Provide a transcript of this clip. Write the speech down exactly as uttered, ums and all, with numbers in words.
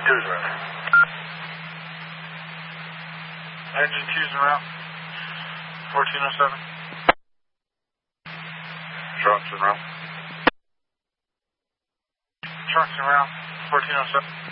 two's around. Engine two's en route. fourteen oh seven. Truck's en route. Truck's en route. fourteen oh seven.